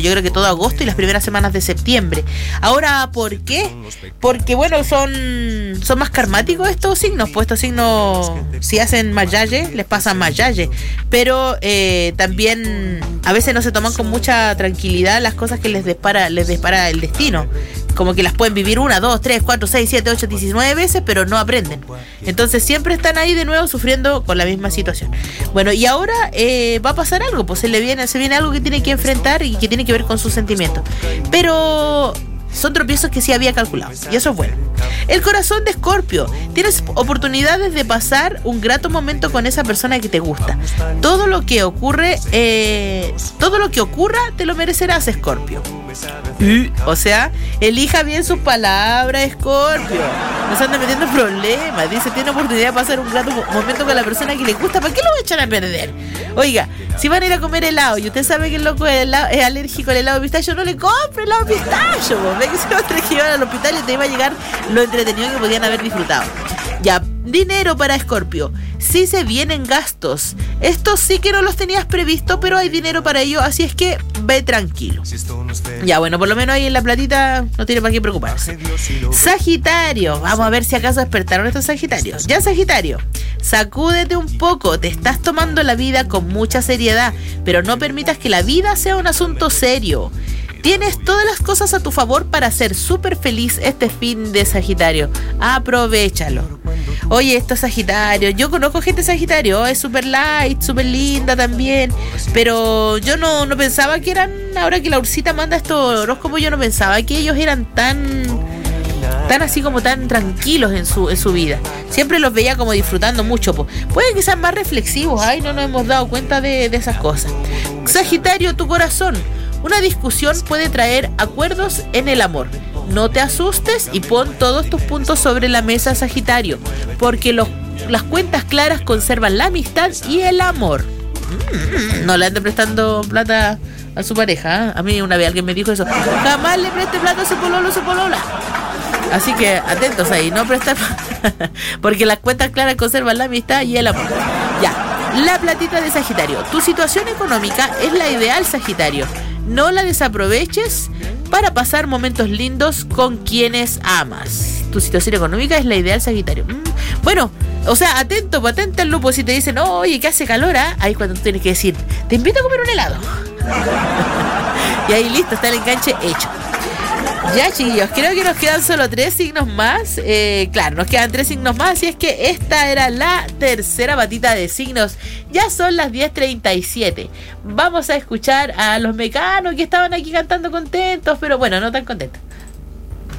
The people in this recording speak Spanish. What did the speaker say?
yo creo que todo agosto y las primeras semanas de septiembre. Ahora, ¿por qué? Porque bueno, son más karmáticos estos signos, pues estos signos, si hacen mayaye, les pasan mayaye, pero también a veces no se toman con mucha tranquilidad las cosas que les dispara el destino. Como que las pueden vivir 1, 2, 3, 4, 6, 7, 8, 19 veces, pero no aprenden. Entonces siempre están ahí de nuevo sufriendo con la misma situación. Bueno, y ahora va a pasar algo, pues se viene algo que tiene que enfrentar y que tiene que ver con sus sentimientos. Pero son tropiezos que sí había calculado, y eso es bueno. El corazón de Escorpio. Tienes oportunidades de pasar un grato momento con esa persona que te gusta. Todo lo que ocurra te lo merecerás, Escorpio. O sea, elija bien sus palabras, Escorpio. No se anda metiendo en problemas. Dice, tiene oportunidad de pasar un grato momento con la persona que le gusta. ¿Para qué lo echan a perder? Oiga, si van a ir a comer helado y usted sabe que el loco es alérgico al helado de pistacho, no le compre helado de pistacho. Ve que se lo tenés que llevar al hospital y te iba a llegar lo entretenido que podían haber disfrutado. Ya, dinero para Escorpio. Sí se vienen gastos. Estos sí que no los tenías previsto, pero hay dinero para ello, así es que ve tranquilo. Ya, bueno, por lo menos ahí en la platita no tiene para qué preocuparse. Sagitario. Vamos a ver si acaso despertaron estos Sagitarios. Ya, Sagitario, sacúdete un poco. Te estás tomando la vida con mucha seriedad, pero no permitas que la vida sea un asunto serio. Tienes todas las cosas a tu favor para ser súper feliz este fin de Sagitario. Aprovechalo. Oye, estos Sagitarios, yo conozco gente Sagitario, es súper light, súper linda también, pero yo no pensaba que eran, ahora que la Ursita manda estos horóscopos, yo no pensaba que ellos eran tan así como tan tranquilos en su vida. Siempre los veía como disfrutando mucho. Puede que sean más reflexivos, no nos hemos dado cuenta de esas cosas. Sagitario, tu corazón. Una discusión puede traer acuerdos en el amor. No te asustes y pon todos tus puntos sobre la mesa, Sagitario, porque las cuentas claras conservan la amistad y el amor. No le anden prestando plata a su pareja. A mí una vez alguien me dijo eso. Jamás le preste plata a su pololo o su polola. Así que atentos ahí, no prestar porque las cuentas claras conservan la amistad y el amor. Ya, la platita de Sagitario. Tu situación económica es la ideal, Sagitario. No la desaproveches para pasar momentos lindos con quienes amas. Tu situación económica es la ideal, Sagitario. Bueno, o sea, atenta al lupo. Si te dicen, oye, que hace calor, ahí cuando tú tienes que decir, te invito a comer un helado. Y ahí listo, está el enganche hecho. Ya, chiquillos, creo que nos quedan solo 3 signos más. Claro, nos quedan 3 signos más. Así es que esta era la tercera patita de signos. Ya son las 10:37. Vamos a escuchar a los Mecanos, que estaban aquí cantando contentos, pero bueno, no tan contentos.